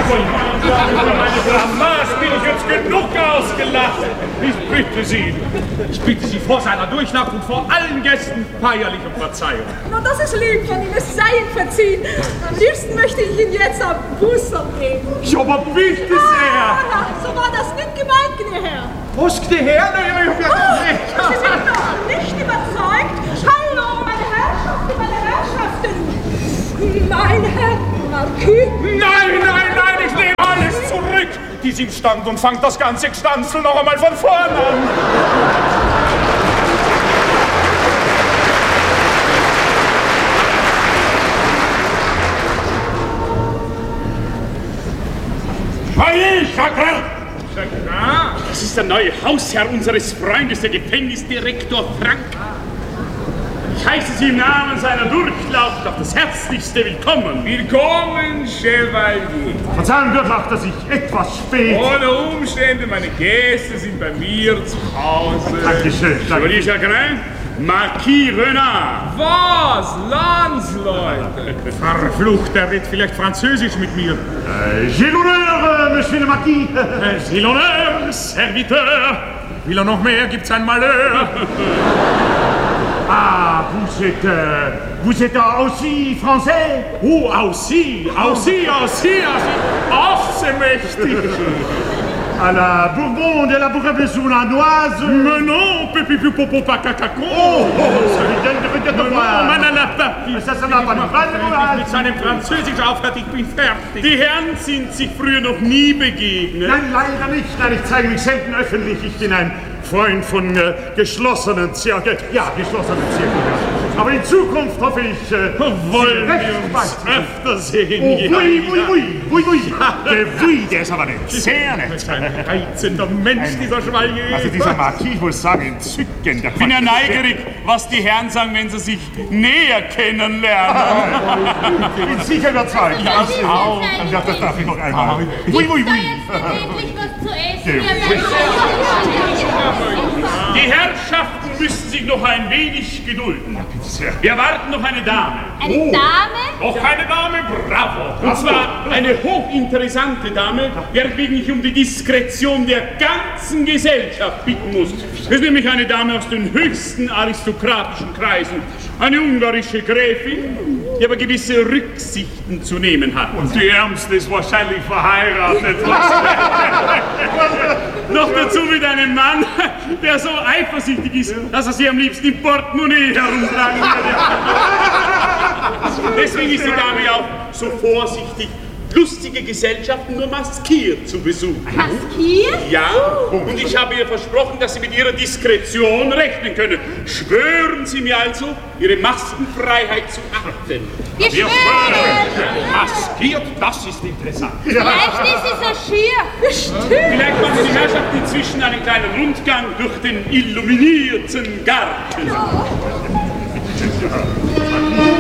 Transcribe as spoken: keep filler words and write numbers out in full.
Blamage bin ich jetzt genug ausgelacht. Ich bitte Sie, ich bitte Sie vor seiner Durchnacht und vor allen Gästen feierlich um Verzeihung. Na, das ist lieb von Ihnen, es sei Ihnen verziehen. Am liebsten möchte ich Ihnen jetzt am Busser geben. Ja, aber bitte sehr. Ah, so war das nicht gemeint, gnädiger Herr. Was, gnädiger Herr? Na, ich hab ja oh, recht. Sie sind noch nicht überzeugt. Hallo, meine Herrschaften, meine Herrschaften. Mein Herr Marquis. Nein, nein, nein, ich nehme alles zurück. Die sind Stand und fangt das ganze Gstanzel noch einmal von vorn an. Hey, Chagrin! Chagrin? Das ist der neue Hausherr unseres Freundes, der Gefängnisdirektor Frank. Ich heiße Sie im Namen seiner Durchlaucht auf das herzlichste Willkommen. Willkommen, Chevalier. Verzeihen, Durchlaucht, dass ich etwas spät... Ohne Umstände, meine Gäste sind bei mir zu Hause. Dankeschön, danke. Chevalier Chagrin, Marquis Renard. Was? Landsleute? Verflucht, er redet vielleicht Französisch mit mir. Äh, J'ai l'honneur, Monsieur le Marquis. J'ai l'honneur, Serviteur. Will er noch mehr, gibt's ein Malheur. Ah, vous êtes, euh, vous êtes aussi français? Oh, aussi, aussi, aussi, aussi. Ach, c'est mächtig. À la Bourbon de la Bourgogne-Sournoise. Mais non, pépi popo pacacaco. Oh, oh, ça lui donne de regarder voir. Man n'a pas pu. Ça, ça n'a pas de mit seinem Französisch aufhört, ich bin fertig. Die Herren sind sich früher noch nie begegnet. Nein, leider nicht. Nein, ich zeige mich selten öffentlich. Ich bin ein Freund von äh, geschlossenen Zirkeln. Ja, geschlossenen Zirkeln. Aber in Zukunft hoffe ich, äh, wollen wir uns öfter sehen. Oh, oui, oui, oui, oui, oui. Der oui, der ist aber nett. Sehr nett. Ein reizender Mensch, dieser Chevalier. Also dieser Marquis, ich muss sagen, entzückend. Ich bin ja neugierig, was die Herren sagen, wenn sie sich näher kennenlernen. Ich bin sicher überzeugt. Ja, ich auch. Ja, das darf ich noch einmal. Oui, oui, oui. Was zu essen. Die Herrschaften müssen sich noch ein wenig gedulden. Wir erwarten noch eine Dame. Eine oh. Dame? Noch eine Dame, bravo. Und zwar eine hochinteressante Dame, weswegen ich um die Diskretion der ganzen Gesellschaft bitten muss. Das ist nämlich eine Dame aus den höchsten aristokratischen Kreisen. Eine ungarische Gräfin, die aber gewisse Rücksichten zu nehmen hat. Und die Ärmste ist wahrscheinlich verheiratet. Noch dazu mit einem Mann, der so eifersüchtig ist, dass er sie am liebsten im Portemonnaie herumtragen würde. Deswegen ist die Dame ja auch so vorsichtig, lustige Gesellschaften nur maskiert zu besuchen. Maskiert? Ja, und ich habe ihr versprochen, dass Sie mit Ihrer Diskretion rechnen können. Schwören Sie mir also, Ihre Maskenfreiheit zu achten. Wir schwören! Maskiert, das ist interessant. Vielleicht ist es so schier. Stimmt. Vielleicht machen die Herrschaften inzwischen einen kleinen Rundgang durch den illuminierten Garten. Ja.